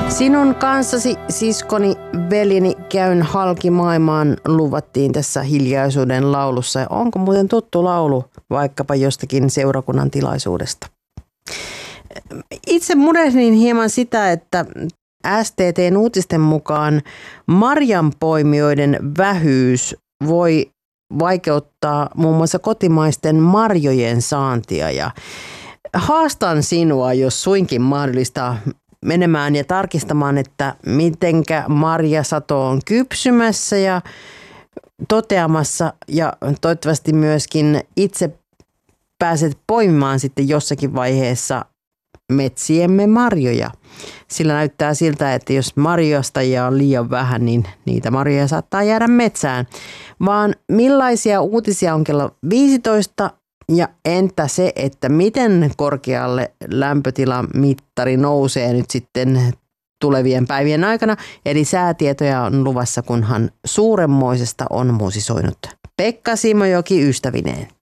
Sinun kanssasi, siskoni, veljeni, käyn halki maailmaan, luvattiin tässä hiljaisuuden laulussa. Onko muuten tuttu laulu vaikkapa jostakin seurakunnan tilaisuudesta? Itse murehdin hieman sitä, että STT:n uutisten mukaan marjanpoimijoiden vähyys voi vaikeuttaa muun muassa kotimaisten marjojen saantia. Ja haastan sinua, jos suinkin mahdollista, menemään ja tarkistamaan, että mitenkä marjasato on kypsymässä ja toteamassa, ja toivottavasti myöskin itse pääset poimimaan sitten jossakin vaiheessa metsiemme marjoja. Sillä näyttää siltä, että jos marjastajia on liian vähän, niin niitä marjoja saattaa jäädä metsään. Vaan millaisia uutisia on kello 15? Ja entä se, että miten korkealle lämpötilamittari nousee nyt sitten tulevien päivien aikana? Eli säätietoja on luvassa, kunhan suuremmoisesta on musisoinut Pekka Simojoki ystävineen.